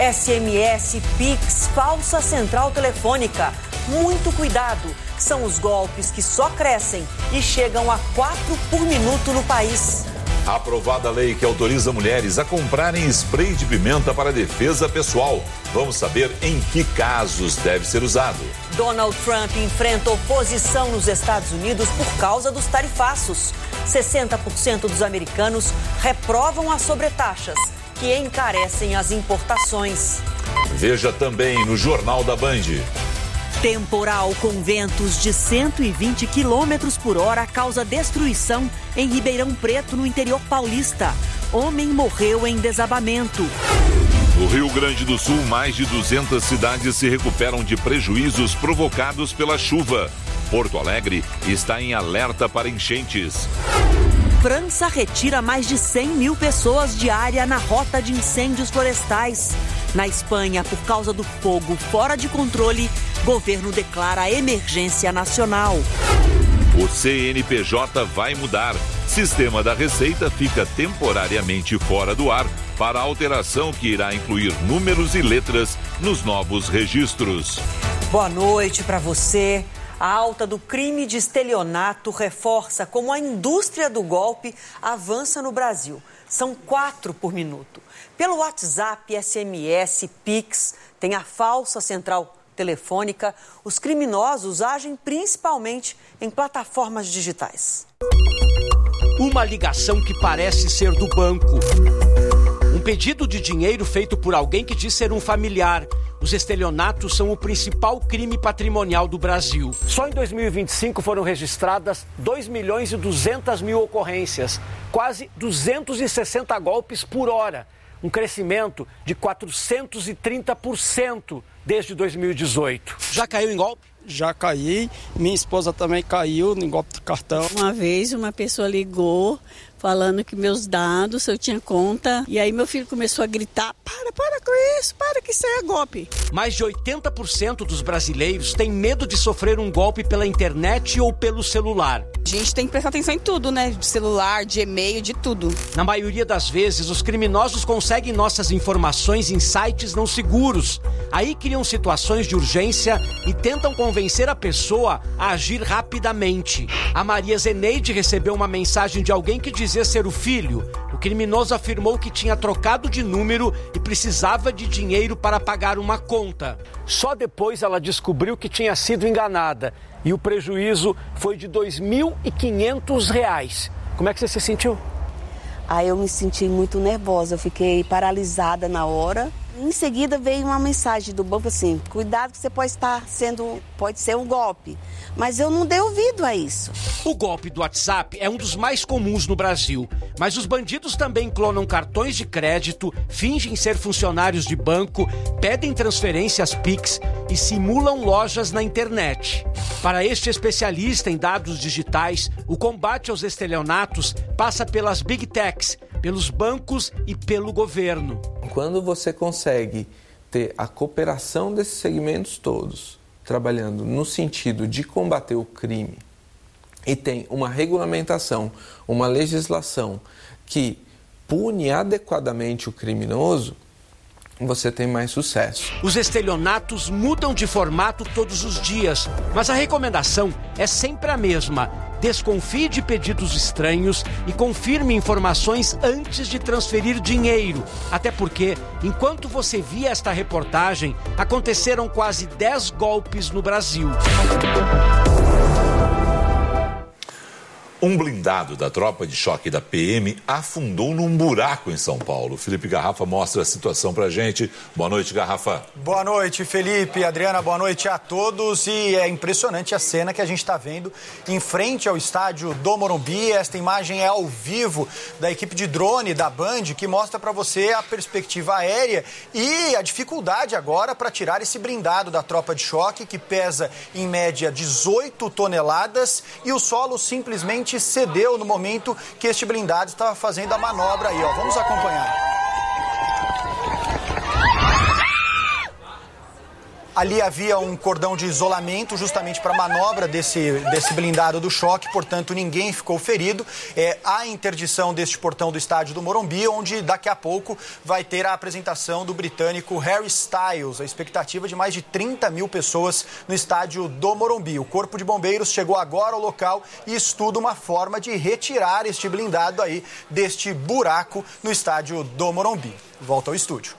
SMS, Pix, falsa central telefônica. Muito cuidado, são os golpes que só crescem e chegam a 4 por minuto no país. Aprovada a lei que autoriza mulheres a comprarem spray de pimenta para defesa pessoal. Vamos saber em que casos deve ser usado. Donald Trump enfrenta oposição nos Estados Unidos por causa dos tarifaços. 60% dos americanos reprovam as sobretaxas, que encarecem as importações. Veja também no Jornal da Band. Temporal com ventos de 120 km por hora causa destruição em Ribeirão Preto, no interior paulista. Homem morreu em desabamento. No Rio Grande do Sul, mais de 200 cidades se recuperam de prejuízos provocados pela chuva. Porto Alegre está em alerta para enchentes. França retira mais de 100 mil pessoas diária na rota de incêndios florestais. Na Espanha, por causa do fogo fora de controle, governo declara emergência nacional. O CNPJ vai mudar. Sistema da Receita fica temporariamente fora do ar para a alteração que irá incluir números e letras nos novos registros. Boa noite para você. A alta do crime de estelionato reforça como a indústria do golpe avança no Brasil. São 4 por minuto. Pelo WhatsApp, SMS, Pix, tem a falsa central telefônica. Os criminosos agem principalmente em plataformas digitais. Uma ligação que parece ser do banco. Um pedido de dinheiro feito por alguém que diz ser um familiar. Os estelionatos são o principal crime patrimonial do Brasil. Só em 2025 foram registradas 2.200.000 ocorrências, quase 260 golpes por hora. Um crescimento de 430% desde 2018. Já caiu em golpe? Já caí, minha esposa também caiu em golpe do cartão. Uma vez uma pessoa ligou falando que meus dados, eu tinha conta, e aí meu filho começou a gritar, para com isso, para que isso é golpe. Mais de 80% dos brasileiros têm medo de sofrer um golpe pela internet ou pelo celular. A gente tem que prestar atenção em tudo, né? De celular, de e-mail, de tudo. Na maioria das vezes, os criminosos conseguem nossas informações em sites não seguros. Aí criam situações de urgência e tentam convencer a pessoa a agir rapidamente. A Maria Zeneide recebeu uma mensagem de alguém que dizia ser o filho. O criminoso afirmou que tinha trocado de número e precisava de dinheiro para pagar uma conta. Só depois ela descobriu que tinha sido enganada e o prejuízo foi de R$ 2.500. Como é que você se sentiu? Eu me senti muito nervosa, eu fiquei paralisada na hora. Em seguida veio uma mensagem do banco assim, cuidado que você pode ser um golpe. Mas eu não dei ouvido a isso. O golpe do WhatsApp é um dos mais comuns no Brasil. Mas os bandidos também clonam cartões de crédito, fingem ser funcionários de banco, pedem transferências Pix e simulam lojas na internet. Para este especialista em dados digitais, o combate aos estelionatos passa pelas Big Techs, pelos bancos e pelo governo. Quando você consegue ter a cooperação desses segmentos todos, trabalhando no sentido de combater o crime, e tem uma regulamentação, uma legislação que pune adequadamente o criminoso, você tem mais sucesso. Os estelionatos mudam de formato todos os dias, mas a recomendação é sempre a mesma. Desconfie de pedidos estranhos e confirme informações antes de transferir dinheiro. Até porque, enquanto você via esta reportagem, aconteceram quase 10 golpes no Brasil. Um blindado da tropa de choque da PM afundou num buraco em São Paulo. Felipe Garrafa mostra a situação pra gente. Boa noite, Garrafa. Boa noite, Felipe, Adriana, boa noite a todos. E é impressionante a cena que a gente está vendo em frente ao estádio do Morumbi. Esta imagem é ao vivo da equipe de drone da Band, que mostra para você a perspectiva aérea e a dificuldade agora para tirar esse blindado da tropa de choque, que pesa em média 18 toneladas, e o solo simplesmente cedeu no momento que este blindado estava fazendo a manobra aí, ó. Vamos acompanhar. Ali havia um cordão de isolamento justamente para a manobra desse blindado do choque, portanto ninguém ficou ferido. Há interdição deste portão do estádio do Morumbi, onde daqui a pouco vai ter a apresentação do britânico Harry Styles. A expectativa de mais de 30 mil pessoas no estádio do Morumbi. O Corpo de Bombeiros chegou agora ao local e estuda uma forma de retirar este blindado aí deste buraco no estádio do Morumbi. Volta ao estúdio.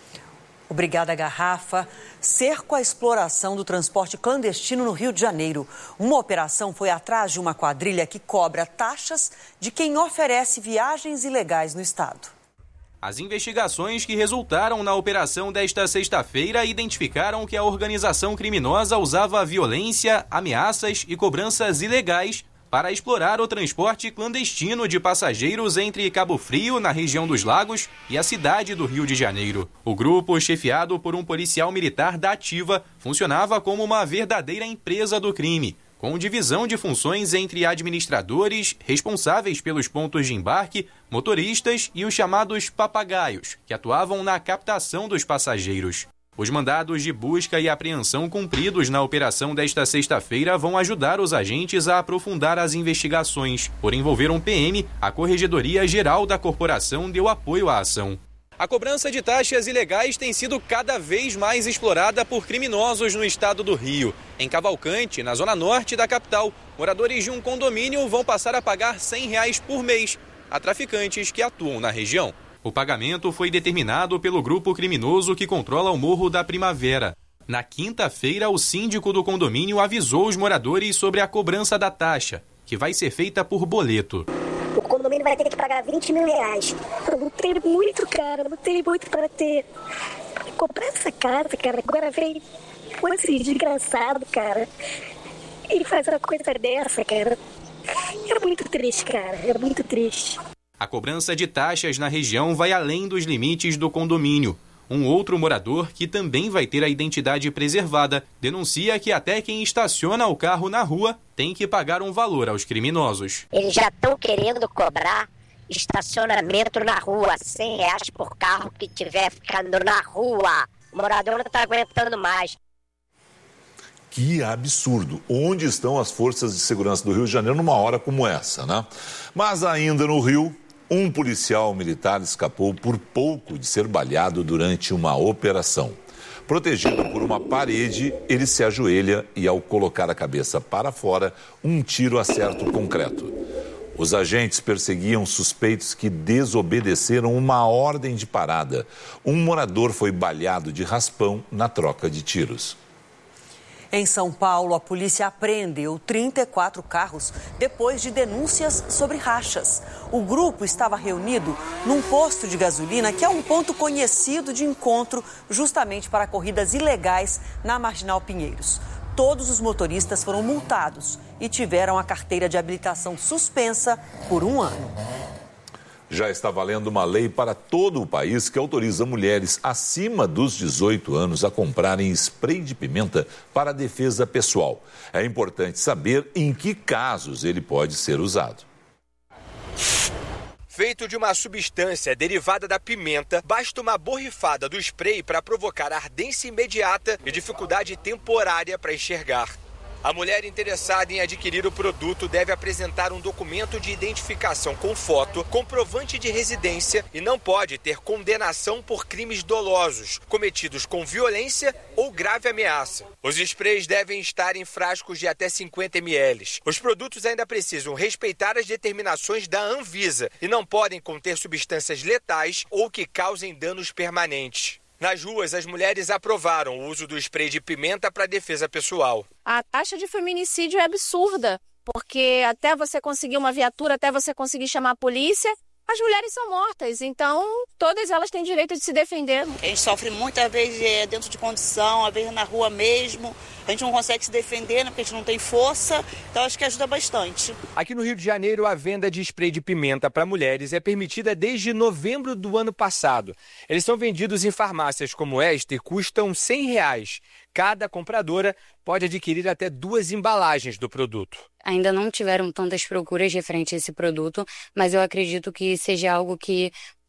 Obrigada, Garrafa. Cerco à exploração do transporte clandestino no Rio de Janeiro. Uma operação foi atrás de uma quadrilha que cobra taxas de quem oferece viagens ilegais no estado. As investigações que resultaram na operação desta sexta-feira identificaram que a organização criminosa usava violência, ameaças e cobranças ilegais para explorar o transporte clandestino de passageiros entre Cabo Frio, na região dos Lagos, e a cidade do Rio de Janeiro. O grupo, chefiado por um policial militar da Ativa, funcionava como uma verdadeira empresa do crime, com divisão de funções entre administradores, responsáveis pelos pontos de embarque, motoristas e os chamados papagaios, que atuavam na captação dos passageiros. Os mandados de busca e apreensão cumpridos na operação desta sexta-feira vão ajudar os agentes a aprofundar as investigações. Por envolver um PM, a Corregedoria Geral da Corporação deu apoio à ação. A cobrança de taxas ilegais tem sido cada vez mais explorada por criminosos no estado do Rio. Em Cavalcante, na zona norte da capital, moradores de um condomínio vão passar a pagar R$100 por mês a traficantes que atuam na região. O pagamento foi determinado pelo grupo criminoso que controla o Morro da Primavera. Na quinta-feira, o síndico do condomínio avisou os moradores sobre a cobrança da taxa, que vai ser feita por boleto. O condomínio vai ter que pagar R$20 mil. Eu lutei muito, cara. Lutei muito para ter. Comprar essa casa, cara. Agora vem esse desgraçado, cara. E faz uma coisa dessa, cara. Era muito triste, cara. Era muito triste. A cobrança de taxas na região vai além dos limites do condomínio. Um outro morador, que também vai ter a identidade preservada, denuncia que até quem estaciona o carro na rua tem que pagar um valor aos criminosos. Eles já estão querendo cobrar estacionamento na rua, R$100 por carro que estiver ficando na rua. O morador não está aguentando mais. Que absurdo. Onde estão as forças de segurança do Rio de Janeiro numa hora como essa, né? Mas ainda no Rio, um policial militar escapou por pouco de ser baleado durante uma operação. Protegido por uma parede, ele se ajoelha e, ao colocar a cabeça para fora, um tiro acerta o concreto. Os agentes perseguiam suspeitos que desobedeceram uma ordem de parada. Um morador foi baleado de raspão na troca de tiros. Em São Paulo, a polícia apreendeu 34 carros depois de denúncias sobre rachas. O grupo estava reunido num posto de gasolina, que é um ponto conhecido de encontro justamente para corridas ilegais na Marginal Pinheiros. Todos os motoristas foram multados e tiveram a carteira de habilitação suspensa por 1 ano. Já está valendo uma lei para todo o país que autoriza mulheres acima dos 18 anos a comprarem spray de pimenta para defesa pessoal. É importante saber em que casos ele pode ser usado. Feito de uma substância derivada da pimenta, basta uma borrifada do spray para provocar ardência imediata e dificuldade temporária para enxergar. A mulher interessada em adquirir o produto deve apresentar um documento de identificação com foto, comprovante de residência e não pode ter condenação por crimes dolosos, cometidos com violência ou grave ameaça. Os sprays devem estar em frascos de até 50 ml. Os produtos ainda precisam respeitar as determinações da Anvisa e não podem conter substâncias letais ou que causem danos permanentes. Nas ruas, as mulheres aprovaram o uso do spray de pimenta para defesa pessoal. A taxa de feminicídio é absurda, porque até você conseguir uma viatura, até você conseguir chamar a polícia, as mulheres são mortas. Então, todas elas têm direito de se defender. A gente sofre muitas vezes dentro de condição, às vezes na rua mesmo. A gente não consegue se defender, né, porque a gente não tem força. Então, acho que ajuda bastante. Aqui no Rio de Janeiro, a venda de spray de pimenta para mulheres é permitida desde novembro do ano passado. Eles são vendidos em farmácias como esta e custam R$100. Cada compradora pode adquirir até 2 embalagens do produto. Ainda não tiveram tantas procuras referente a esse produto, mas eu acredito que seja algo que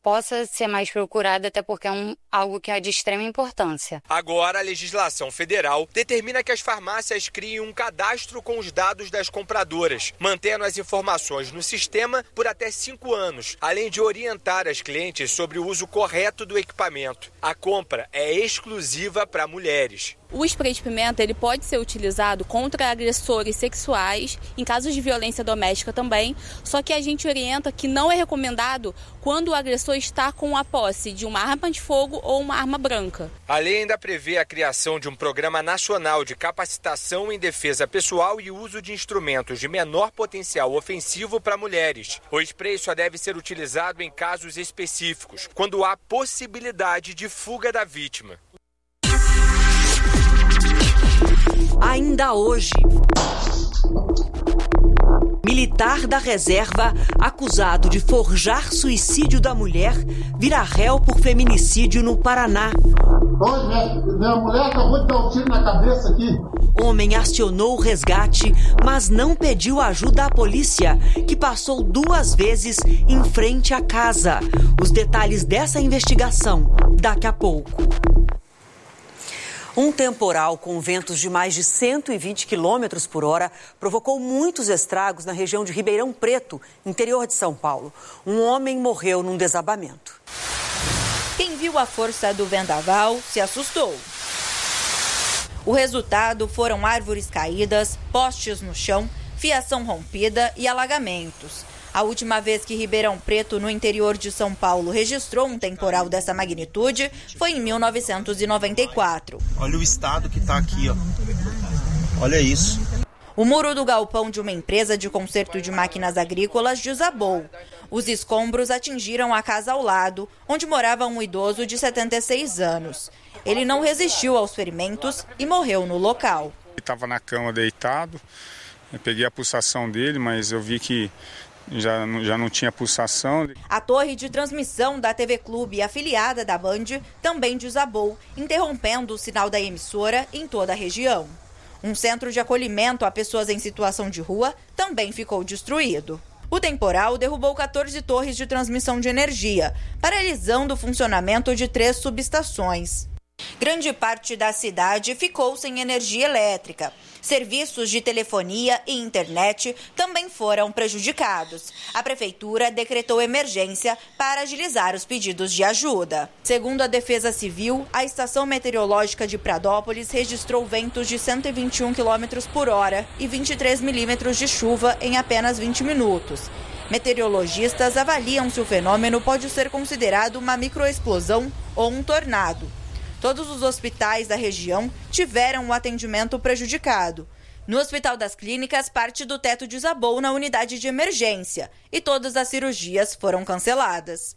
possa ser mais procurada, até porque é algo que é de extrema importância. Agora, a legislação federal determina que as farmácias criem um cadastro com os dados das compradoras, mantendo as informações no sistema por até 5 anos, além de orientar as clientes sobre o uso correto do equipamento. A compra é exclusiva para mulheres. O spray de pimenta ele pode ser utilizado contra agressores sexuais, em casos de violência doméstica também, só que a gente orienta que não é recomendado quando o agressor está com a posse de uma arma de fogo ou uma arma branca. A lei ainda prevê a criação de um programa nacional de capacitação em defesa pessoal e uso de instrumentos de menor potencial ofensivo para mulheres. O spray só deve ser utilizado em casos específicos, quando há possibilidade de fuga da vítima. Ainda hoje, militar da reserva acusado de forjar suicídio da mulher vira réu por feminicídio no Paraná. Minha mulher acabou de dar um tiro na cabeça aqui. Homem acionou o resgate, mas não pediu ajuda à polícia, que passou 2 vezes em frente à casa. Os detalhes dessa investigação daqui a pouco. Um temporal com ventos de mais de 120 km por hora provocou muitos estragos na região de Ribeirão Preto, interior de São Paulo. Um homem morreu num desabamento. Quem viu a força do vendaval se assustou. O resultado foram árvores caídas, postes no chão, fiação rompida e alagamentos. A última vez que Ribeirão Preto, no interior de São Paulo, registrou um temporal dessa magnitude foi em 1994. Olha o estado que está aqui, ó. Olha isso. O muro do galpão de uma empresa de conserto de máquinas agrícolas desabou. Os escombros atingiram a casa ao lado, onde morava um idoso de 76 anos. Ele não resistiu aos ferimentos e morreu no local. Ele estava na cama deitado, eu peguei a pulsação dele, mas eu vi que já não tinha pulsação. A torre de transmissão da TV Clube, afiliada da Band, também desabou, interrompendo o sinal da emissora em toda a região. Um centro de acolhimento a pessoas em situação de rua também ficou destruído. O temporal derrubou 14 torres de transmissão de energia, paralisando o funcionamento de 3 subestações. Grande parte da cidade ficou sem energia elétrica. Serviços de telefonia e internet também foram prejudicados. A prefeitura decretou emergência para agilizar os pedidos de ajuda. Segundo a Defesa Civil, a estação meteorológica de Pradópolis registrou ventos de 121 km por hora e 23 milímetros de chuva em apenas 20 minutos. Meteorologistas avaliam se o fenômeno pode ser considerado uma microexplosão ou um tornado. Todos os hospitais da região tiveram o atendimento prejudicado. No Hospital das Clínicas, parte do teto desabou na unidade de emergência e todas as cirurgias foram canceladas.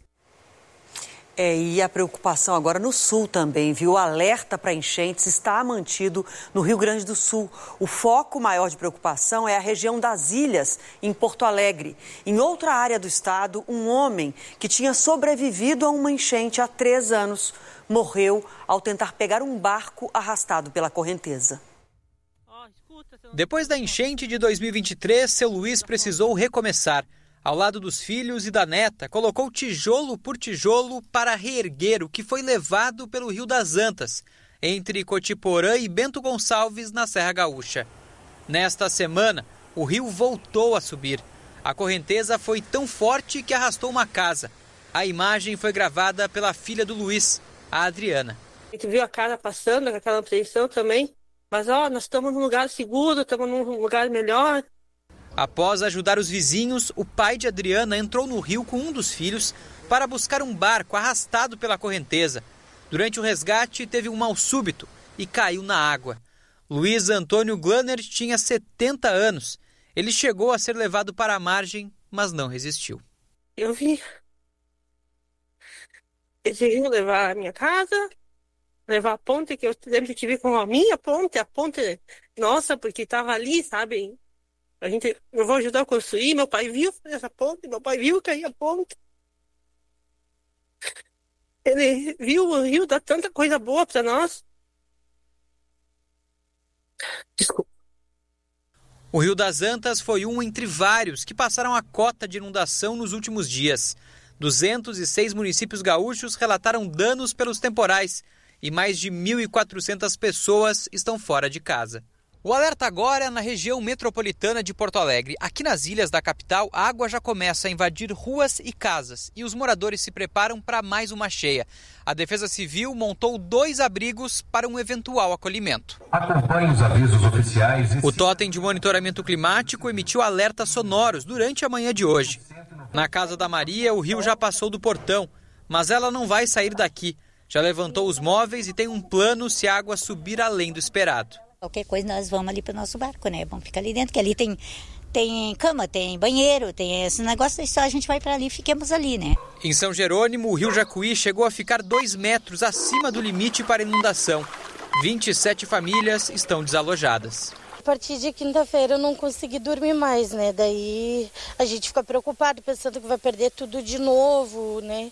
E a preocupação agora no sul também, viu? O alerta para enchentes está mantido no Rio Grande do Sul. O foco maior de preocupação é a região das Ilhas, em Porto Alegre. Em outra área do estado, um homem que tinha sobrevivido a uma enchente há 3 anos morreu ao tentar pegar um barco arrastado pela correnteza. Depois da enchente de 2023, seu Luiz precisou recomeçar. Ao lado dos filhos e da neta, colocou tijolo por tijolo para reerguer o que foi levado pelo Rio das Antas, entre Cotiporã e Bento Gonçalves, na Serra Gaúcha. Nesta semana, o rio voltou a subir. A correnteza foi tão forte que arrastou uma casa. A imagem foi gravada pela filha do Luiz, a Adriana. A gente viu a casa passando com aquela apreensão também, mas nós estamos num lugar seguro, estamos num lugar melhor. Após ajudar os vizinhos, o pai de Adriana entrou no rio com um dos filhos para buscar um barco arrastado pela correnteza. Durante o resgate, teve um mal súbito e caiu na água. Luiz Antônio Glanner tinha 70 anos. Ele chegou a ser levado para a margem, mas não resistiu. Eu vi. Eles iam levar a minha casa, levar a ponte, que eu sempre tive com a minha ponte, a ponte nossa, porque estava ali, sabe? Eu vou ajudar a construir, meu pai viu essa ponte, meu pai viu cair a ponte. Ele viu o rio dar tanta coisa boa para nós. Desculpa. O Rio das Antas foi um entre vários que passaram a cota de inundação nos últimos dias. 206 municípios gaúchos relataram danos pelos temporais e mais de 1.400 pessoas estão fora de casa. O alerta agora é na região metropolitana de Porto Alegre. Aqui nas ilhas da capital, a água já começa a invadir ruas e casas e os moradores se preparam para mais uma cheia. A Defesa Civil montou 2 abrigos para um eventual acolhimento. Acompanhe os avisos oficiais. O Totem de Monitoramento Climático emitiu alertas sonoros durante a manhã de hoje. Na casa da Maria, o rio já passou do portão, mas ela não vai sair daqui. Já levantou os móveis e tem um plano se a água subir além do esperado. Qualquer coisa nós vamos ali para o nosso barco, né? Vamos ficar ali dentro, que ali tem cama, tem banheiro, tem esse negócio, só a gente vai para ali e fiquemos ali, né? Em São Jerônimo, o rio Jacuí chegou a ficar 2 metros acima do limite para inundação. 27 famílias estão desalojadas. A partir de quinta-feira eu não consegui dormir mais, né? Daí a gente fica preocupado, pensando que vai perder tudo de novo, né?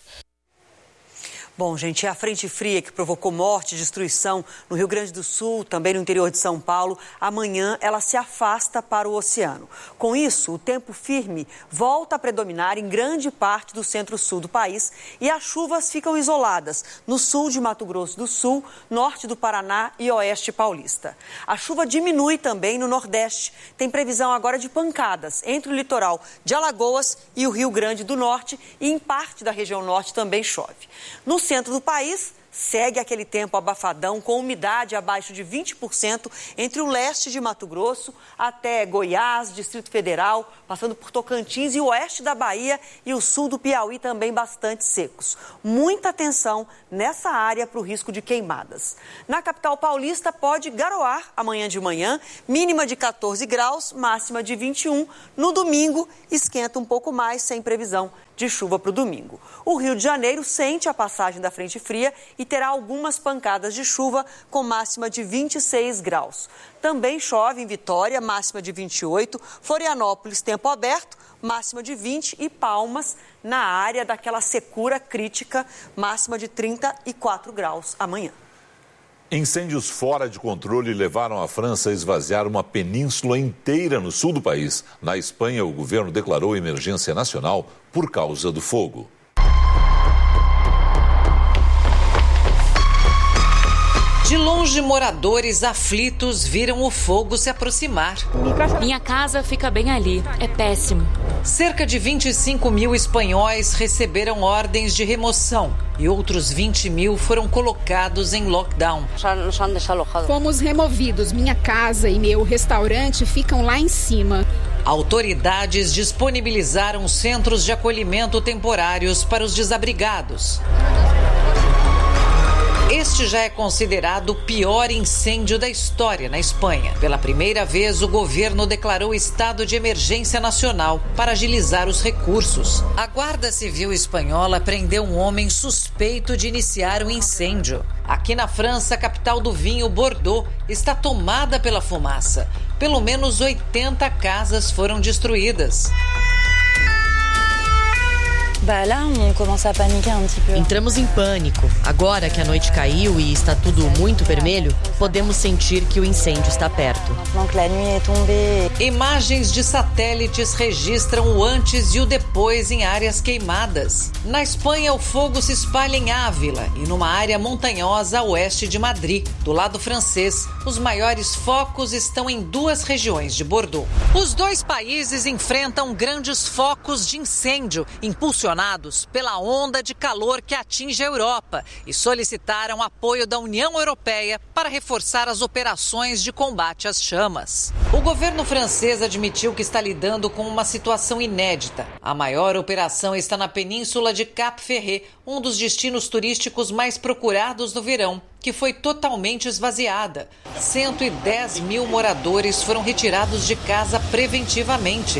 Bom, gente, é a frente fria que provocou morte e destruição no Rio Grande do Sul, também no interior de São Paulo. Amanhã ela se afasta para o oceano. Com isso, o tempo firme volta a predominar em grande parte do centro-sul do país e as chuvas ficam isoladas no sul de Mato Grosso do Sul, norte do Paraná e oeste paulista. A chuva diminui também no Nordeste. Tem previsão agora de pancadas entre o litoral de Alagoas e o Rio Grande do Norte e em parte da região norte também chove. No centro do país, segue aquele tempo abafadão com umidade abaixo de 20% entre o leste de Mato Grosso até Goiás, Distrito Federal, passando por Tocantins e o oeste da Bahia e o sul do Piauí também bastante secos. Muita atenção nessa área para o risco de queimadas. Na capital paulista pode garoar amanhã de manhã, mínima de 14 graus, máxima de 21. No domingo, esquenta um pouco mais, sem previsão de chuva para o domingo. O Rio de Janeiro sente a passagem da frente fria e terá algumas pancadas de chuva com máxima de 26 graus. Também chove em Vitória, máxima de 28, Florianópolis, tempo aberto, máxima de 20 e Palmas, na área daquela secura crítica, máxima de 34 graus amanhã. Incêndios fora de controle levaram a França a esvaziar uma península inteira no sul do país. Na Espanha, o governo declarou emergência nacional por causa do fogo. De longe, moradores aflitos viram o fogo se aproximar. Minha casa fica bem ali. É péssimo. Cerca de 25 mil espanhóis receberam ordens de remoção e outros 20 mil foram colocados em lockdown. Fomos removidos. Minha casa e meu restaurante ficam lá em cima. Autoridades disponibilizaram centros de acolhimento temporários para os desabrigados. Este já é considerado o pior incêndio da história na Espanha. Pela primeira vez, o governo declarou estado de emergência nacional para agilizar os recursos. A Guarda Civil espanhola prendeu um homem suspeito de iniciar um incêndio. Aqui na França, a capital do vinho, Bordeaux, está tomada pela fumaça. Pelo menos 80 casas foram destruídas. Entramos em pânico. Agora que a noite caiu e está tudo muito vermelho, podemos sentir que o incêndio está perto. Imagens de satélites registram o antes e o depois em áreas queimadas. Na Espanha, o fogo se espalha em Ávila e numa área montanhosa a oeste de Madrid. Do lado francês, os maiores focos estão em 2 regiões de Bordeaux. Os 2 países enfrentam grandes focos de incêndio, impulsionados pela onda de calor que atinge a Europa e solicitaram apoio da União Europeia para reforçar as operações de combate às chamas. O governo francês admitiu que está lidando com uma situação inédita. A maior operação está na península de Cap Ferret, um dos destinos turísticos mais procurados do verão, que foi totalmente esvaziada. 110 mil moradores foram retirados de casa preventivamente.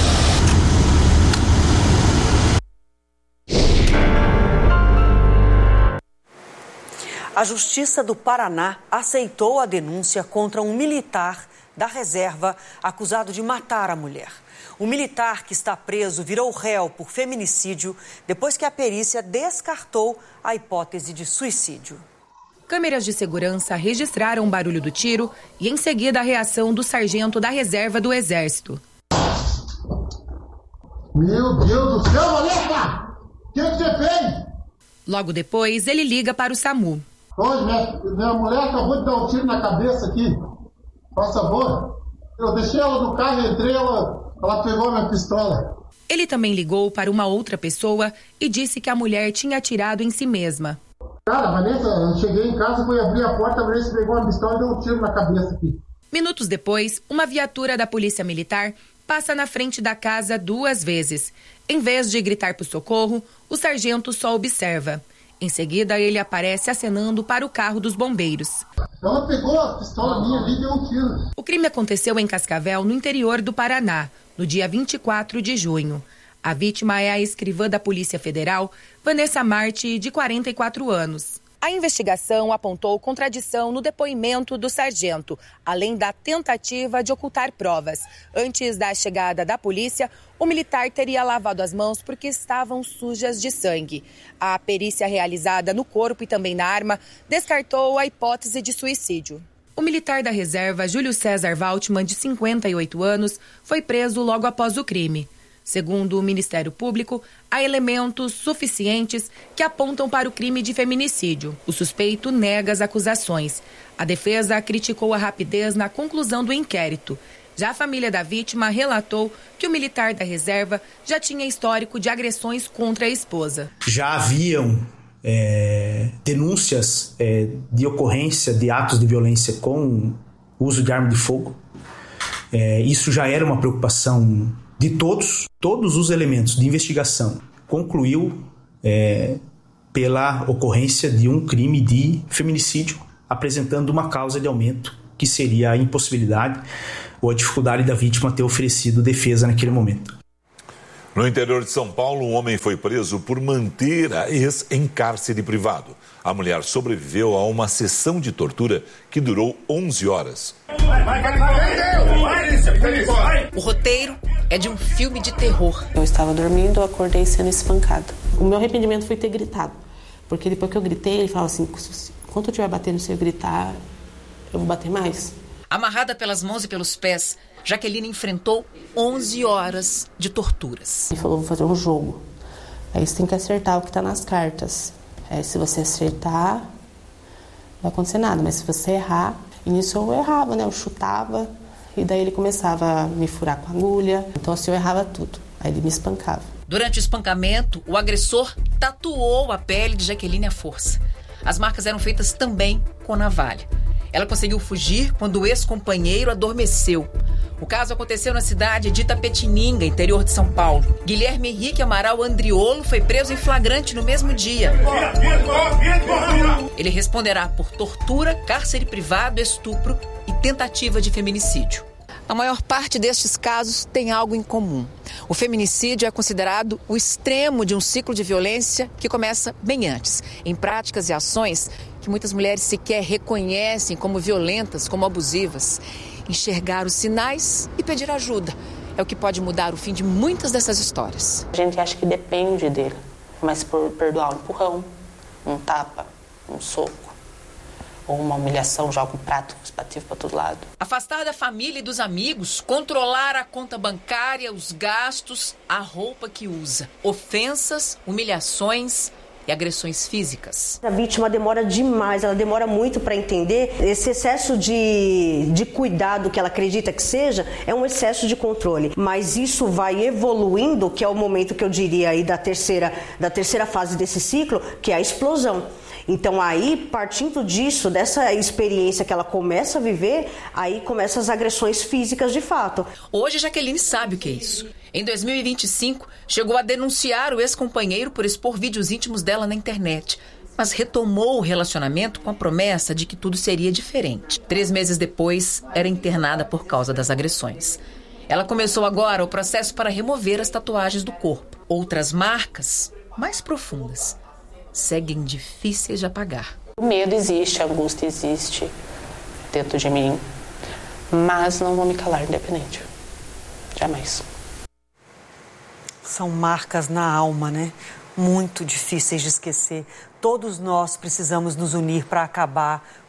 A Justiça do Paraná aceitou a denúncia contra um militar da reserva acusado de matar a mulher. O militar que está preso virou réu por feminicídio depois que a perícia descartou a hipótese de suicídio. Câmeras de segurança registraram o barulho do tiro e, em seguida, a reação do sargento da reserva do Exército. Meu Deus do céu, Valeta! O que você fez? Logo depois, ele liga para o SAMU. Hoje, minha mulher acabou de dar um tiro na cabeça aqui. Por favor. Eu deixei ela no carro, entrei, ela pegou a minha pistola. Ele também ligou para uma outra pessoa e disse que a mulher tinha atirado em si mesma. Cara, Vanessa, eu cheguei em casa, fui abrir a porta, a Vanessa pegou a pistola e deu um tiro na cabeça aqui. Minutos depois, uma viatura da Polícia Militar passa na frente da casa 2 vezes. Em vez de gritar por socorro, o sargento só observa. Em seguida, ele aparece acenando para o carro dos bombeiros. Ela pegou a pistola minha ali e deu um tiro. O crime aconteceu em Cascavel, no interior do Paraná, no dia 24 de junho. A vítima é a escrivã da Polícia Federal, Vanessa Marte, de 44 anos. A investigação apontou contradição no depoimento do sargento, além da tentativa de ocultar provas. Antes da chegada da polícia, o militar teria lavado as mãos porque estavam sujas de sangue. A perícia realizada no corpo e também na arma descartou a hipótese de suicídio. O militar da reserva, Júlio César Waltman, de 58 anos, foi preso logo após o crime. Segundo o Ministério Público, há elementos suficientes que apontam para o crime de feminicídio. O suspeito nega as acusações. A defesa criticou a rapidez na conclusão do inquérito. Já a família da vítima relatou que o militar da reserva já tinha histórico de agressões contra a esposa. Já haviam denúncias de ocorrência de atos de violência com uso de arma de fogo. Isso já era uma preocupação de todos os elementos de investigação. Concluiu pela ocorrência de um crime de feminicídio, apresentando uma causa de aumento, que seria a impossibilidade ou a dificuldade da vítima ter oferecido defesa naquele momento. No interior de São Paulo, um homem foi preso por manter a ex em cárcere privado. A mulher sobreviveu a uma sessão de tortura que durou 11 horas. O roteiro é de um filme de terror. Eu estava dormindo, eu acordei sendo espancada. O meu arrependimento foi ter gritado. Porque depois que eu gritei, ele falava assim, enquanto eu estiver batendo sem eu gritar, eu vou bater mais. Amarrada pelas mãos e pelos pés, Jaqueline enfrentou 11 horas de torturas. Ele falou, vou fazer um jogo. Aí você tem que acertar o que está nas cartas. Se você acertar, não vai acontecer nada. Mas se você errar, e nisso eu errava, né? Eu chutava, e daí ele começava a me furar com a agulha. Então assim, eu errava tudo. Aí ele me espancava. Durante o espancamento, o agressor tatuou a pele de Jaqueline à força. As marcas eram feitas também com navalha. Ela conseguiu fugir quando o ex-companheiro adormeceu. O caso aconteceu na cidade de Itapetininga, interior de São Paulo. Guilherme Henrique Amaral Andriolo foi preso em flagrante no mesmo dia. Ele responderá por tortura, cárcere privado, estupro e tentativa de feminicídio. A maior parte destes casos tem algo em comum. O feminicídio é considerado o extremo de um ciclo de violência que começa bem antes, em práticas e ações que muitas mulheres sequer reconhecem como violentas, como abusivas. Enxergar os sinais e pedir ajuda é o que pode mudar o fim de muitas dessas histórias. A gente acha que depende dele, mas por perdoar um empurrão, um tapa, um soco, ou uma humilhação, joga um prato espativo para todo lado. Afastar da família e dos amigos, controlar a conta bancária, os gastos, a roupa que usa. Ofensas, humilhações e agressões físicas. A vítima demora demais, ela demora muito para entender. Esse excesso de cuidado que ela acredita que seja, é um excesso de controle. Mas isso vai evoluindo, que é o momento que eu diria aí da terceira fase desse ciclo, que é a explosão. Então aí, partindo disso, dessa experiência que ela começa a viver, aí começam as agressões físicas de fato. Hoje Jaqueline sabe o que é isso. Em 2025, chegou a denunciar o ex-companheiro por expor vídeos íntimos dela na internet, mas retomou o relacionamento com a promessa de que tudo seria diferente. 3 meses depois, era internada por causa das agressões. Ela começou agora o processo para remover as tatuagens do corpo. Outras marcas, mais profundas, seguem difíceis de apagar. O medo existe, a angústia existe dentro de mim, mas não vou me calar independente. Jamais. São marcas na alma, né? Muito difíceis de esquecer. Todos nós precisamos nos unir para acabar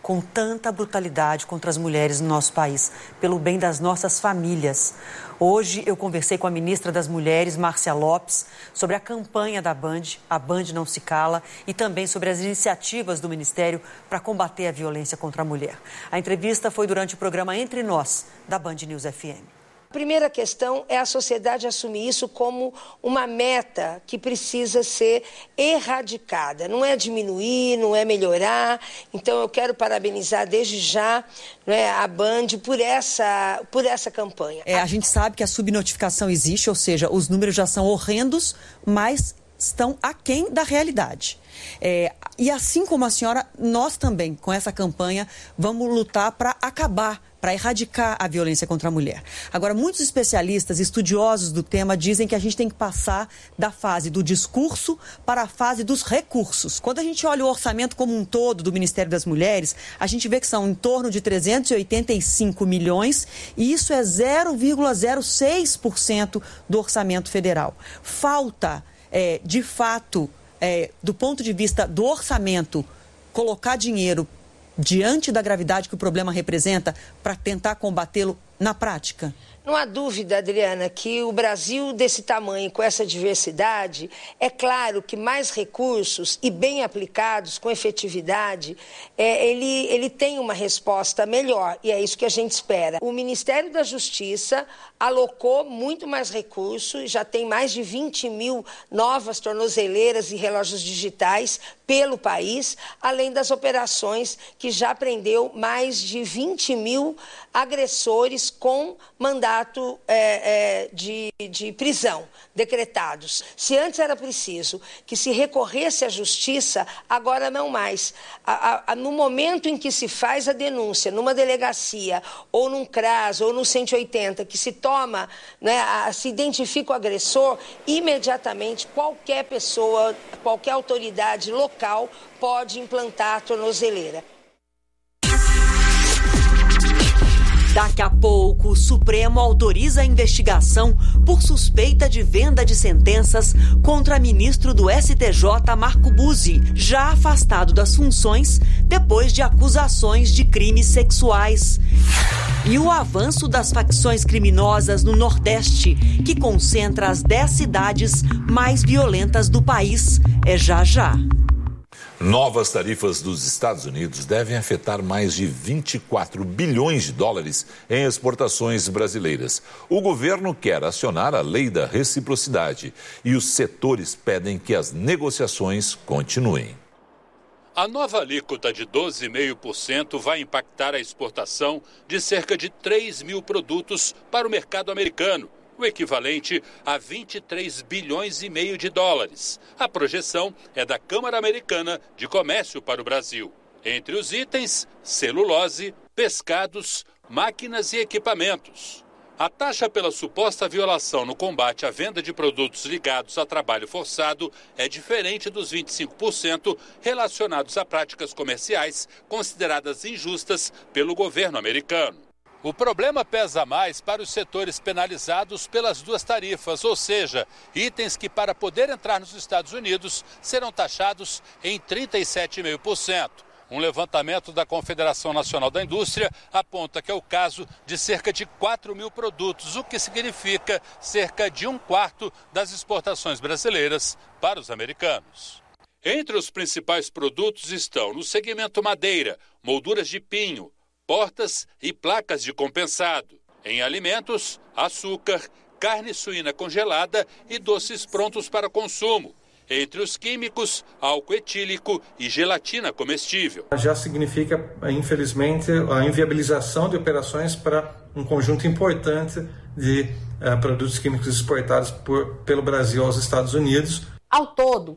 com tanta brutalidade contra as mulheres no nosso país, pelo bem das nossas famílias. Hoje eu conversei com a ministra das Mulheres, Márcia Lopes, sobre a campanha da Band, A Band Não Se Cala, e também sobre as iniciativas do Ministério para combater a violência contra a mulher. A entrevista foi durante o programa Entre Nós, da Band News FM. A primeira questão é a sociedade assumir isso como uma meta que precisa ser erradicada. Não é diminuir, não é melhorar. Então, eu quero parabenizar desde já, né, a Band por essa campanha. A gente sabe que a subnotificação existe, ou seja, os números já são horrendos, mas estão aquém da realidade. E assim como a senhora, nós também, com essa campanha, vamos lutar para acabar, para erradicar a violência contra a mulher. Agora, muitos especialistas, estudiosos do tema, dizem que a gente tem que passar da fase do discurso para a fase dos recursos. Quando a gente olha o orçamento como um todo do Ministério das Mulheres, a gente vê que são em torno de 385 milhões e isso é 0,06% do orçamento federal. Falta, de fato, do ponto de vista do orçamento, colocar dinheiro diante da gravidade que o problema representa para tentar combatê-lo na prática? Não há dúvida, Adriana, que o Brasil desse tamanho, com essa diversidade, é claro que mais recursos e bem aplicados, com efetividade, ele tem uma resposta melhor e é isso que a gente espera. O Ministério da Justiça alocou muito mais recursos, já tem mais de 20 mil novas tornozeleiras e relógios digitais pelo país, além das operações que já prendeu mais de 20 mil agressores com mandato de prisão decretados. Se antes era preciso que se recorresse à justiça, agora não mais. No momento em que se faz a denúncia, numa delegacia, ou num CRAS, ou no 180, que se toma, né, se identifica o agressor, imediatamente qualquer pessoa, qualquer autoridade local pode implantar a tornozeleira. Daqui a pouco, o Supremo autoriza a investigação por suspeita de venda de sentenças contra ministro do STJ, Marco Buzzi, já afastado das funções depois de acusações de crimes sexuais. E o avanço das facções criminosas no Nordeste, que concentra as 10 cidades mais violentas do país, é já já. Novas tarifas dos Estados Unidos devem afetar mais de 24 bilhões de dólares em exportações brasileiras. O governo quer acionar a lei da reciprocidade e os setores pedem que as negociações continuem. A nova alíquota de 12,5% vai impactar a exportação de cerca de 3 mil produtos para o mercado americano, o equivalente a 23 bilhões e meio de dólares. A projeção é da Câmara Americana de Comércio para o Brasil. Entre os itens, celulose, pescados, máquinas e equipamentos. A taxa pela suposta violação no combate à venda de produtos ligados a trabalho forçado é diferente dos 25% relacionados a práticas comerciais consideradas injustas pelo governo americano. O problema pesa mais para os setores penalizados pelas duas tarifas, ou seja, itens que para poder entrar nos Estados Unidos serão taxados em 37,5%. Um levantamento da Confederação Nacional da Indústria aponta que é o caso de cerca de 4 mil produtos, o que significa cerca de 1/4 das exportações brasileiras para os americanos. Entre os principais produtos estão no segmento madeira, molduras de pinho, portas e placas de compensado. Em alimentos, açúcar, carne suína congelada e doces prontos para consumo. Entre os químicos, álcool etílico e gelatina comestível. Já significa, infelizmente, a inviabilização de operações para um conjunto importante de produtos químicos exportados pelo Brasil aos Estados Unidos. Ao todo,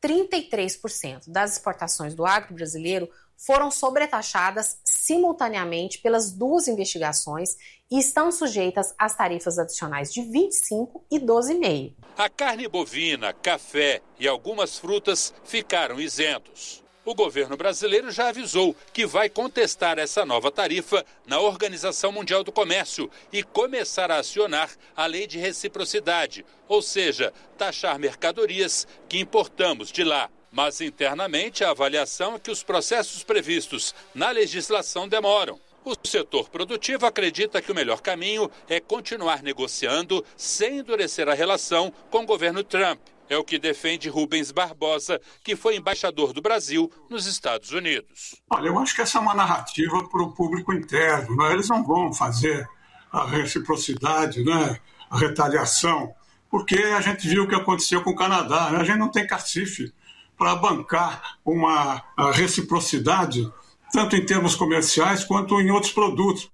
33% das exportações do agro brasileiro foram sobretaxadas simultaneamente pelas duas investigações e estão sujeitas às tarifas adicionais de 25% e 12,5%. A carne bovina, café e algumas frutas ficaram isentos. O governo brasileiro já avisou que vai contestar essa nova tarifa na Organização Mundial do Comércio e começar a acionar a lei de reciprocidade, ou seja, taxar mercadorias que importamos de lá. Mas internamente a avaliação é que os processos previstos na legislação demoram. O setor produtivo acredita que o melhor caminho é continuar negociando sem endurecer a relação com o governo Trump. É o que defende Rubens Barbosa, que foi embaixador do Brasil nos Estados Unidos. Olha, eu acho que essa é uma narrativa para o público interno, né? Eles não vão fazer a reciprocidade, né? A retaliação, porque a gente viu o que aconteceu com o Canadá, né? A gente não tem cacife para bancar uma reciprocidade, tanto em termos comerciais quanto em outros produtos.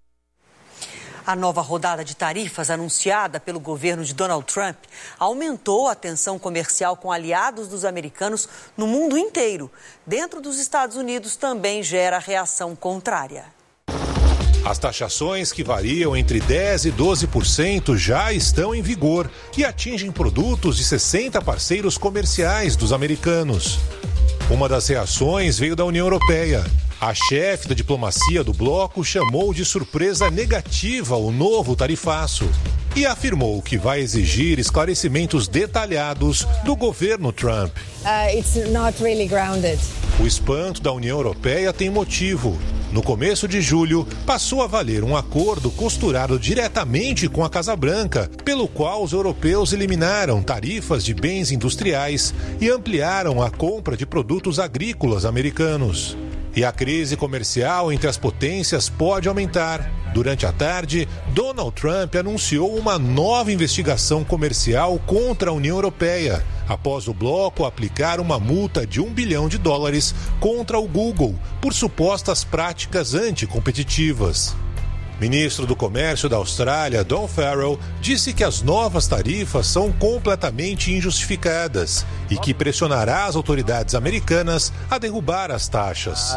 A nova rodada de tarifas anunciada pelo governo de Donald Trump aumentou a tensão comercial com aliados dos americanos no mundo inteiro. Dentro dos Estados Unidos também gera reação contrária. As taxações, que variam entre 10% e 12%, já estão em vigor e atingem produtos de 60 parceiros comerciais dos americanos. Uma das reações veio da União Europeia. A chefe da diplomacia do bloco chamou de surpresa negativa o novo tarifaço e afirmou que vai exigir esclarecimentos detalhados do governo Trump. It's not really grounded. O espanto da União Europeia tem motivo. No começo de julho, passou a valer um acordo costurado diretamente com a Casa Branca, pelo qual os europeus eliminaram tarifas de bens industriais e ampliaram a compra de produtos agrícolas americanos. E a crise comercial entre as potências pode aumentar. Durante a tarde, Donald Trump anunciou uma nova investigação comercial contra a União Europeia, após o bloco aplicar uma multa de $1 bilhão contra o Google por supostas práticas anticompetitivas. Ministro do Comércio da Austrália, Don Farrell, disse que as novas tarifas são completamente injustificadas e que pressionará as autoridades americanas a derrubar as taxas.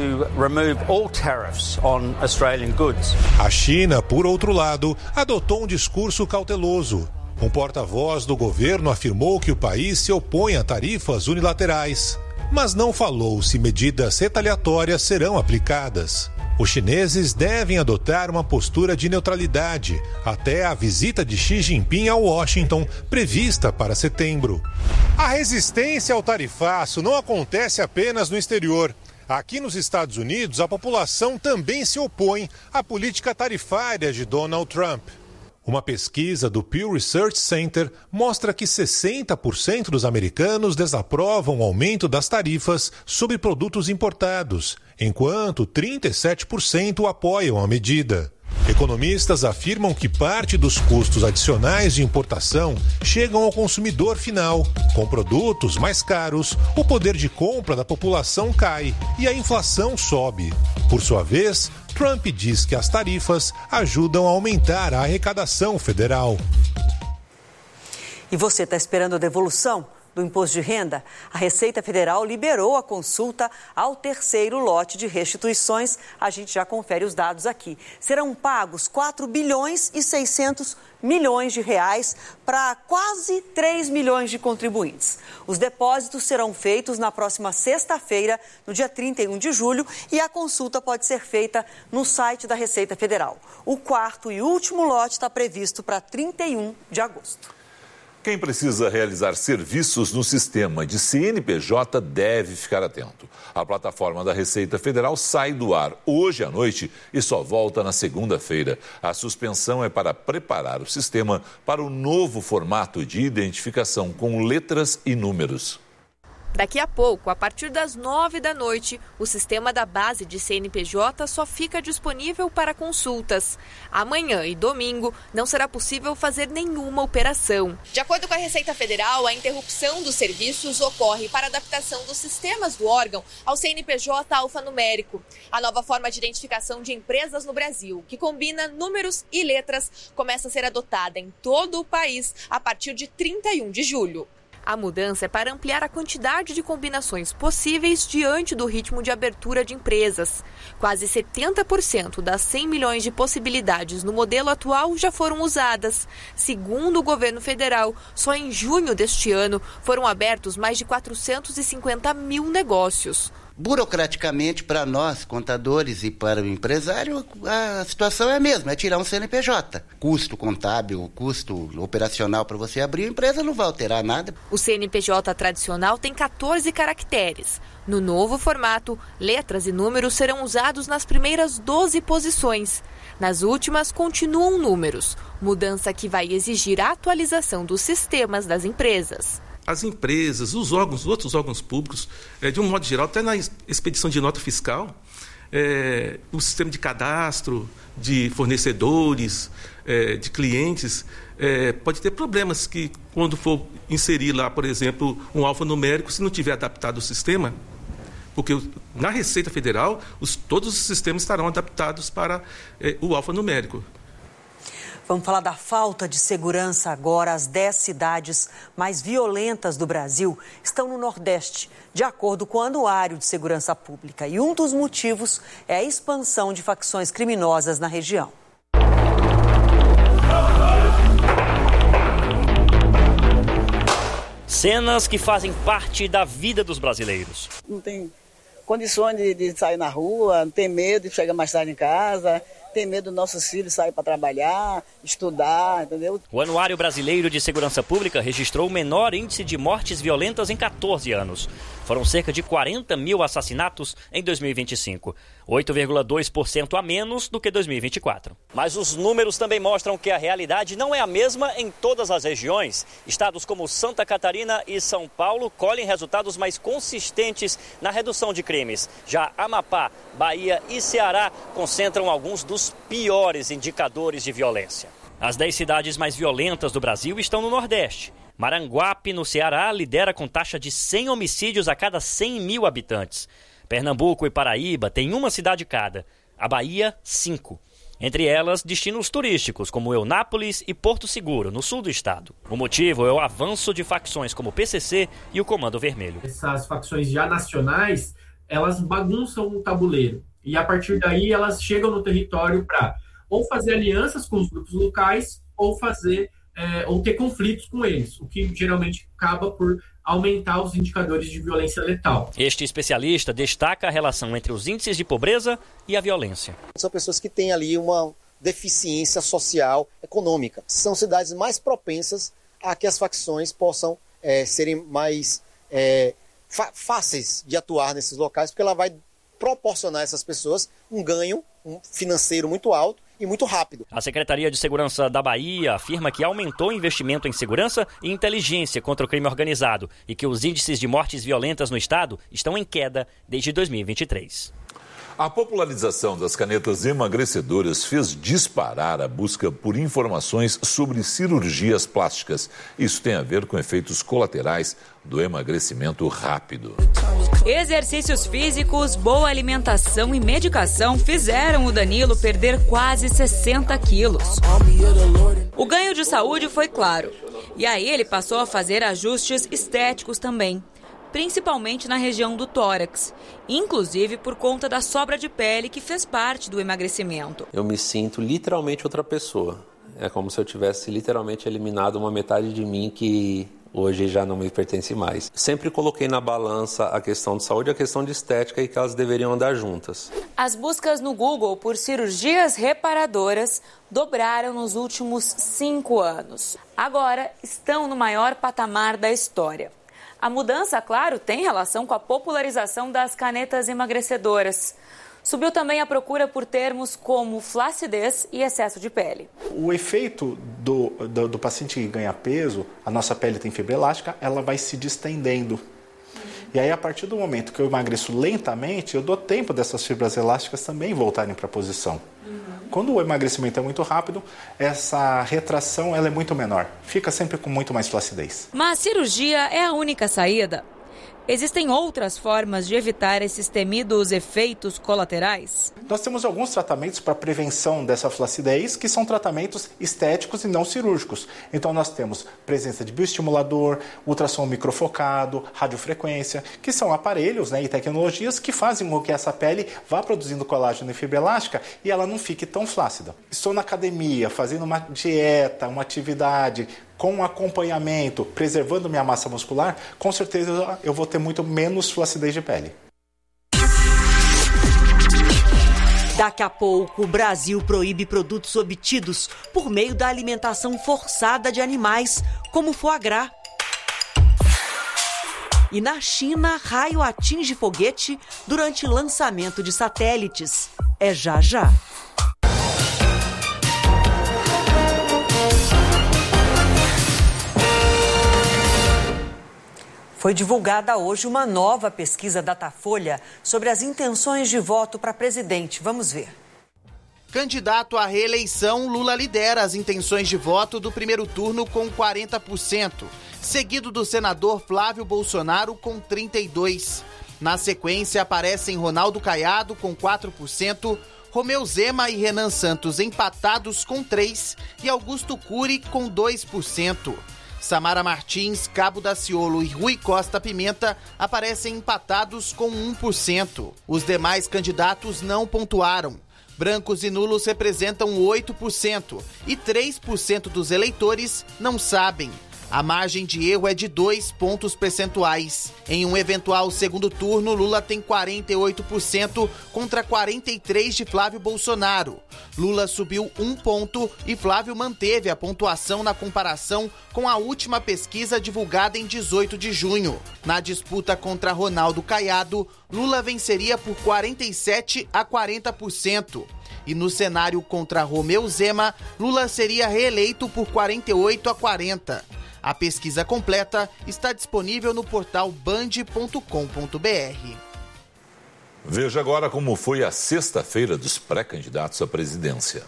A China, por outro lado, adotou um discurso cauteloso. Um porta-voz do governo afirmou que o país se opõe a tarifas unilaterais, mas não falou se medidas retaliatórias serão aplicadas. Os chineses devem adotar uma postura de neutralidade até a visita de Xi Jinping a Washington, prevista para setembro. A resistência ao tarifaço não acontece apenas no exterior. Aqui nos Estados Unidos, a população também se opõe à política tarifária de Donald Trump. Uma pesquisa do Pew Research Center mostra que 60% dos americanos desaprovam o aumento das tarifas sobre produtos importados, enquanto 37% apoiam a medida. Economistas afirmam que parte dos custos adicionais de importação chegam ao consumidor final. Com produtos mais caros, o poder de compra da população cai e a inflação sobe. Por sua vez, Trump diz que as tarifas ajudam a aumentar a arrecadação federal. E você está esperando a devolução do imposto de renda? A Receita Federal liberou a consulta ao terceiro lote de restituições. A gente já confere os dados aqui. Serão pagos 4 bilhões e 600 milhões de reais para quase 3 milhões de contribuintes. Os depósitos serão feitos na próxima sexta-feira, no dia 31 de julho, e a consulta pode ser feita no site da Receita Federal. O quarto e último lote está previsto para 31 de agosto. Quem precisa realizar serviços no sistema de CNPJ deve ficar atento. A plataforma da Receita Federal sai do ar hoje à noite e só volta na segunda-feira. A suspensão é para preparar o sistema para o novo formato de identificação com letras e números. Daqui a pouco, a partir das 9 da noite, o sistema da base de CNPJ só fica disponível para consultas. Amanhã e domingo não será possível fazer nenhuma operação. De acordo com a Receita Federal, a interrupção dos serviços ocorre para adaptação dos sistemas do órgão ao CNPJ alfanumérico. A nova forma de identificação de empresas no Brasil, que combina números e letras, começa a ser adotada em todo o país a partir de 31 de julho. A mudança é para ampliar a quantidade de combinações possíveis diante do ritmo de abertura de empresas. Quase 70% das 100 milhões de possibilidades no modelo atual já foram usadas. Segundo o governo federal, só em junho deste ano foram abertos mais de 450 mil negócios. Burocraticamente, para nós, contadores, e para o empresário, a situação é a mesma, é tirar um CNPJ. Custo contábil, custo operacional para você abrir a empresa não vai alterar nada. O CNPJ tradicional tem 14 caracteres. No novo formato, letras e números serão usados nas primeiras 12 posições. Nas últimas, continuam números, mudança que vai exigir a atualização dos sistemas das empresas. As empresas, os outros órgãos públicos, de um modo geral, até na expedição de nota fiscal, o sistema de cadastro de fornecedores, de clientes, pode ter problemas que, quando for inserir lá, por exemplo, um alfanumérico, se não tiver adaptado o sistema, porque na Receita Federal, todos os sistemas estarão adaptados para o alfanumérico. Vamos falar da falta de segurança agora. As 10 cidades mais violentas do Brasil estão no Nordeste, de acordo com o Anuário de Segurança Pública. E um dos motivos é a expansão de facções criminosas na região. Cenas que fazem parte da vida dos brasileiros. Não tem condições de sair na rua, tem medo de chegar mais tarde em casa, tem medo dos nossos filhos saírem para trabalhar, estudar, entendeu? O Anuário Brasileiro de Segurança Pública registrou o menor índice de mortes violentas em 14 anos. Foram cerca de 40 mil assassinatos em 2025, 8,2% a menos do que 2024. Mas os números também mostram que a realidade não é a mesma em todas as regiões. Estados como Santa Catarina e São Paulo colhem resultados mais consistentes na redução de crimes. Já Amapá, Bahia e Ceará concentram alguns dos piores indicadores de violência. As 10 cidades mais violentas do Brasil estão no Nordeste. Maranguape, no Ceará, lidera com taxa de 100 homicídios a cada 100 mil habitantes. Pernambuco e Paraíba têm uma cidade cada. A Bahia, 5. Entre elas, destinos turísticos, como Eunápolis e Porto Seguro, no sul do estado. O motivo é o avanço de facções como o PCC e o Comando Vermelho. Essas facções já nacionais, elas bagunçam o tabuleiro. E a partir daí, elas chegam no território para ou fazer alianças com os grupos locais ou ter conflitos com eles, o que geralmente acaba por aumentar os indicadores de violência letal. Este especialista destaca a relação entre os índices de pobreza e a violência. São pessoas que têm ali uma deficiência social, econômica. São cidades mais propensas a que as facções possam serem mais fáceis de atuar nesses locais, porque ela vai proporcionar a essas pessoas um ganho financeiro muito alto e muito rápido. A Secretaria de Segurança da Bahia afirma que aumentou o investimento em segurança e inteligência contra o crime organizado e que os índices de mortes violentas no estado estão em queda desde 2023. A popularização das canetas emagrecedoras fez disparar a busca por informações sobre cirurgias plásticas. Isso tem a ver com efeitos colaterais do emagrecimento rápido. Exercícios físicos, boa alimentação e medicação fizeram o Danilo perder quase 60 quilos. O ganho de saúde foi claro. E aí ele passou a fazer ajustes estéticos também, principalmente na região do tórax, inclusive por conta da sobra de pele que fez parte do emagrecimento. Eu me sinto literalmente outra pessoa. É como se eu tivesse literalmente eliminado uma metade de mim que hoje já não me pertence mais. Sempre coloquei na balança a questão de saúde e a questão de estética e que elas deveriam andar juntas. As buscas no Google por cirurgias reparadoras dobraram nos últimos 5 anos. Agora estão no maior patamar da história. A mudança, claro, tem relação com a popularização das canetas emagrecedoras. Subiu também a procura por termos como flacidez e excesso de pele. O efeito do paciente que ganha peso, a nossa pele tem fibra elástica, ela vai se distendendo. E aí, a partir do momento que eu emagreço lentamente, eu dou tempo dessas fibras elásticas também voltarem para a posição. Quando o emagrecimento é muito rápido, essa retração ela é muito menor. Fica sempre com muito mais flacidez. Mas a cirurgia é a única saída? Existem outras formas de evitar esses temidos efeitos colaterais? Nós temos alguns tratamentos para prevenção dessa flacidez, que são tratamentos estéticos e não cirúrgicos. Então nós temos presença de bioestimulador, ultrassom microfocado, radiofrequência, que são aparelhos e tecnologias que fazem com que essa pele vá produzindo colágeno e fibra elástica e ela não fique tão flácida. Estou na academia, fazendo uma dieta, uma atividade, com acompanhamento, preservando minha massa muscular, com certeza eu vou ter muito menos flacidez de pele. Daqui a pouco, o Brasil proíbe produtos obtidos por meio da alimentação forçada de animais, como foie gras. E na China, raio atinge foguete durante lançamento de satélites. É já já. Foi divulgada hoje uma nova pesquisa Datafolha sobre as intenções de voto para presidente. Vamos ver. Candidato à reeleição, Lula lidera as intenções de voto do primeiro turno com 40%, seguido do senador Flávio Bolsonaro com 32%. Na sequência, aparecem Ronaldo Caiado com 4%, Romeu Zema e Renan Santos empatados com 3% e Augusto Cury com 2%. Samara Martins, Cabo Daciolo e Rui Costa Pimenta aparecem empatados com 1%. Os demais candidatos não pontuaram. Brancos e nulos representam 8% e 3% dos eleitores não sabem. A margem de erro é de 2 pontos percentuais. Em um eventual segundo turno, Lula tem 48% contra 43% de Flávio Bolsonaro. Lula subiu 1 ponto e Flávio manteve a pontuação na comparação com a última pesquisa divulgada em 18 de junho. Na disputa contra Ronaldo Caiado, Lula venceria por 47% a 40%. E no cenário contra Romeu Zema, Lula seria reeleito por 48% a 40%. A pesquisa completa está disponível no portal band.com.br. Veja agora como foi a sexta-feira dos pré-candidatos à presidência.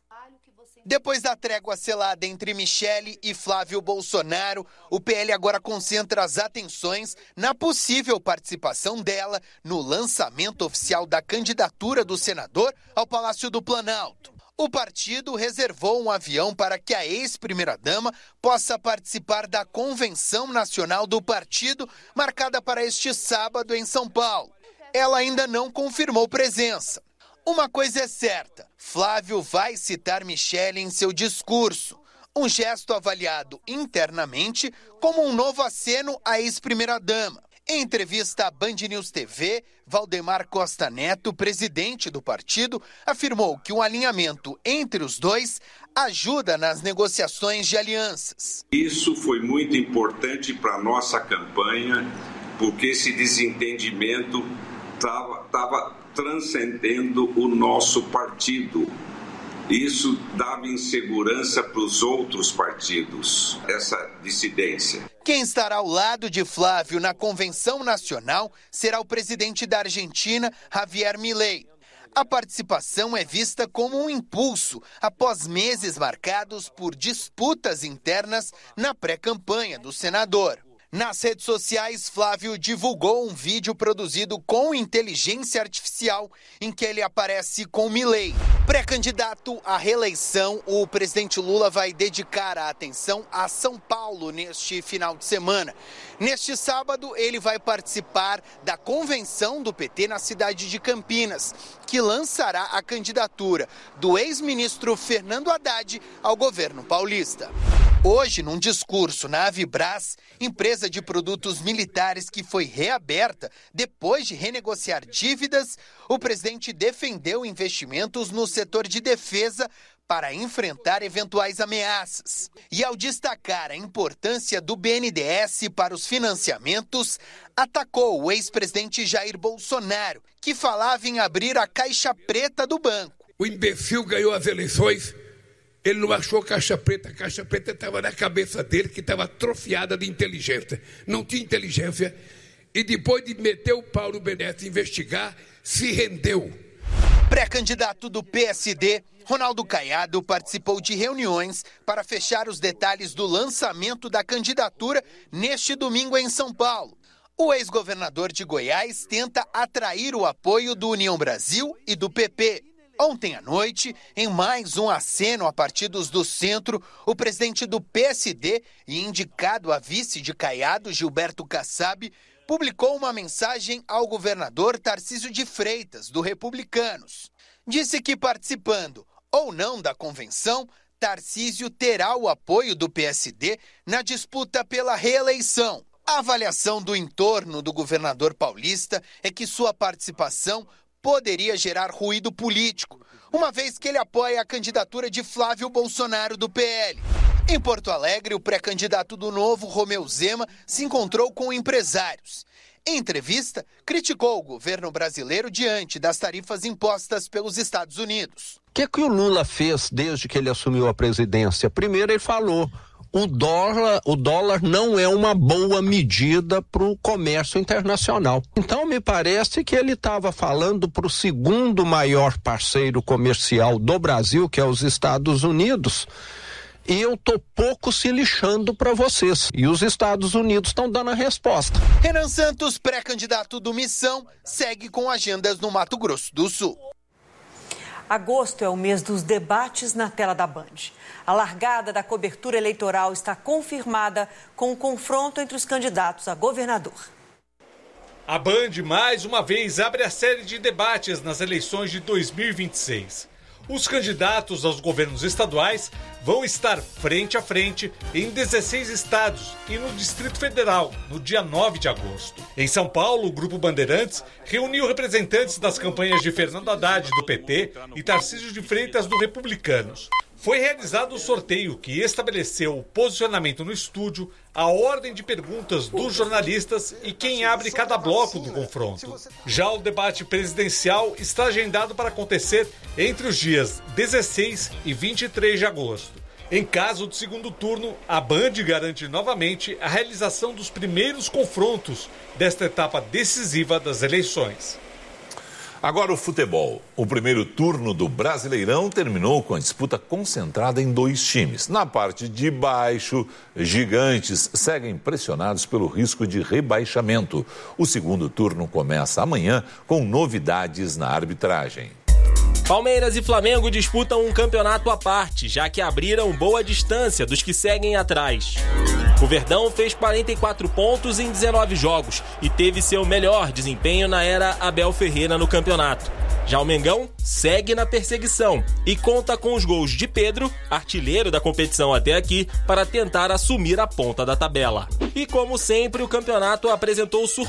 Depois da trégua selada entre Michele e Flávio Bolsonaro, o PL agora concentra as atenções na possível participação dela no lançamento oficial da candidatura do senador ao Palácio do Planalto. O partido reservou um avião para que a ex-primeira-dama possa participar da convenção nacional do partido, marcada para este sábado em São Paulo. Ela ainda não confirmou presença. Uma coisa é certa, Flávio vai citar Michele em seu discurso, um gesto avaliado internamente como um novo aceno à ex-primeira-dama. Em entrevista à Band News TV, Valdemar Costa Neto, presidente do partido, afirmou que um alinhamento entre os dois ajuda nas negociações de alianças. Isso foi muito importante para a nossa campanha, porque esse desentendimento estava transcendendo o nosso partido. Isso dava insegurança para os outros partidos, essa dissidência. Quem estará ao lado de Flávio na convenção nacional será o presidente da Argentina, Javier Milei. A participação é vista como um impulso após meses marcados por disputas internas na pré-campanha do senador. Nas redes sociais, Flávio divulgou um vídeo produzido com inteligência artificial em que ele aparece com Milei. Pré-candidato à reeleição, o presidente Lula vai dedicar a atenção a São Paulo neste final de semana. Neste sábado, ele vai participar da convenção do PT na cidade de Campinas, que lançará a candidatura do ex-ministro Fernando Haddad ao governo paulista. Hoje, num discurso na Avibras, empresa de produtos militares que foi reaberta depois de renegociar dívidas, o presidente defendeu investimentos no setor de defesa para enfrentar eventuais ameaças. E ao destacar a importância do BNDES para os financiamentos, atacou o ex-presidente Jair Bolsonaro, que falava em abrir a caixa preta do banco. O imbecil ganhou as eleições. Ele não achou caixa preta. A caixa preta estava na cabeça dele, que estava atrofiada de inteligência. Não tinha inteligência. E depois de meter o pau no BNDES e investigar, se rendeu. Pré-candidato do PSD, Ronaldo Caiado participou de reuniões para fechar os detalhes do lançamento da candidatura neste domingo em São Paulo. O ex-governador de Goiás tenta atrair o apoio do União Brasil e do PP. Ontem à noite, em mais um aceno a partidos do centro, o presidente do PSD e indicado a vice de Caiado, Gilberto Kassab, publicou uma mensagem ao governador Tarcísio de Freitas, do Republicanos. Disse que participando ou não da convenção, Tarcísio terá o apoio do PSD na disputa pela reeleição. A avaliação do entorno do governador paulista é que sua participação poderia gerar ruído político, uma vez que ele apoia a candidatura de Flávio Bolsonaro do PL. Em Porto Alegre, o pré-candidato do Novo, Romeu Zema, se encontrou com empresários. Em entrevista, criticou o governo brasileiro diante das tarifas impostas pelos Estados Unidos. O que o Lula fez desde que ele assumiu a presidência? Primeiro, ele falou: o dólar não é uma boa medida para o comércio internacional. Então, me parece que ele estava falando para o segundo maior parceiro comercial do Brasil, que é os Estados Unidos. E eu tô pouco se lixando para vocês. E os Estados Unidos estão dando a resposta. Renan Santos, pré-candidato do Missão, segue com agendas no Mato Grosso do Sul. Agosto é o mês dos debates na tela da Band. A largada da cobertura eleitoral está confirmada com o confronto entre os candidatos a governador. A Band, mais uma vez, abre a série de debates nas eleições de 2026. Os candidatos aos governos estaduais vão estar frente a frente em 16 estados e no Distrito Federal, no dia 9 de agosto. Em São Paulo, o Grupo Bandeirantes reuniu representantes das campanhas de Fernando Haddad, do PT, e Tarcísio de Freitas, do Republicanos. Foi realizado o sorteio que estabeleceu o posicionamento no estúdio, a ordem de perguntas dos jornalistas e quem abre cada bloco do confronto. Já o debate presidencial está agendado para acontecer entre os dias 16 e 23 de agosto. Em caso de segundo turno, a Band garante novamente a realização dos primeiros confrontos desta etapa decisiva das eleições. Agora o futebol. O primeiro turno do Brasileirão terminou com a disputa concentrada em 2 times. Na parte de baixo, gigantes seguem pressionados pelo risco de rebaixamento. O segundo turno começa amanhã com novidades na arbitragem. Palmeiras e Flamengo disputam um campeonato à parte, já que abriram boa distância dos que seguem atrás. O Verdão fez 44 pontos em 19 jogos e teve seu melhor desempenho na era Abel Ferreira no campeonato. Já o Mengão segue na perseguição e conta com os gols de Pedro, artilheiro da competição até aqui, para tentar assumir a ponta da tabela. E como sempre, o campeonato apresentou surpresa